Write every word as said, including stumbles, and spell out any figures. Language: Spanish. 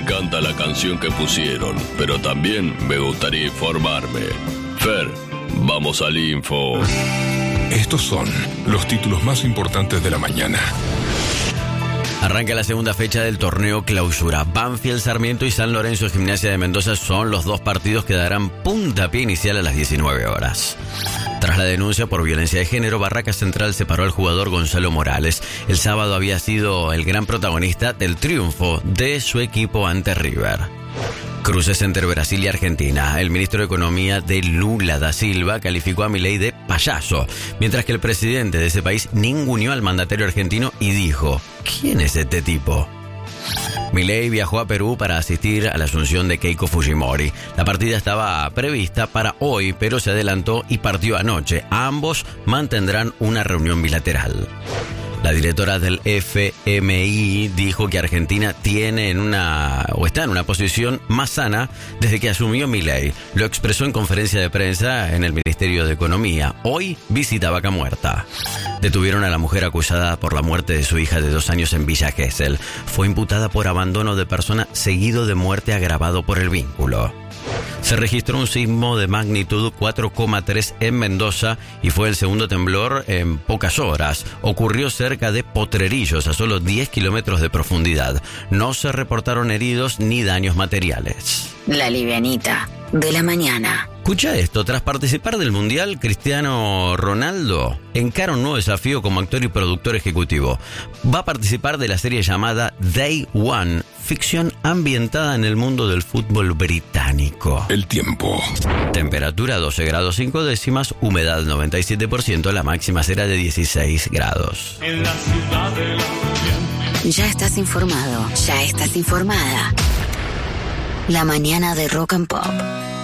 encanta la canción que pusieron, pero también me gustaría informarme. Fer, vamos al info. Estos son los títulos más importantes de la mañana. Arranca la segunda fecha del torneo Clausura. Banfield, Sarmiento y San Lorenzo Gimnasia de Mendoza son los dos partidos que darán puntapié inicial a las diecinueve horas. Tras la denuncia por violencia de género, Barracas Central separó al jugador Gonzalo Morales. El sábado había sido el gran protagonista del triunfo de su equipo ante River. Cruces entre Brasil y Argentina. El ministro de Economía de Lula da Silva calificó a Milei de payaso, mientras que el presidente de ese país ninguneó al mandatario argentino y dijo: ¿quién es este tipo? Milei viajó a Perú para asistir a la asunción de Keiko Fujimori. La partida estaba prevista para hoy, pero se adelantó y partió anoche. Ambos mantendrán una reunión bilateral. La directora del F M I dijo que Argentina tiene en una o está en una posición más sana desde que asumió Milei. Lo expresó en conferencia de prensa en el Ministerio de Economía. Hoy visita Vaca Muerta. Detuvieron a la mujer acusada por la muerte de su hija de dos años en Villa Gesell. Fue imputada por abandono de persona seguido de muerte agravado por el vínculo. Se registró un sismo de magnitud cuatro coma tres en Mendoza y fue el segundo temblor en pocas horas. Ocurrió cerca de Potrerillos, a solo diez kilómetros de profundidad. No se reportaron heridos ni daños materiales. La livianita de la mañana. Escucha esto, tras participar del Mundial, Cristiano Ronaldo encara un nuevo desafío como actor y productor ejecutivo. Va a participar de la serie llamada Day One, ficción ambientada en el mundo del fútbol británico. El tiempo. Temperatura doce grados cinco décimas, humedad noventa y siete por ciento, la máxima será de dieciséis grados. En la ciudad de la... Ya estás informado, ya estás informada. La mañana de Rock and Pop.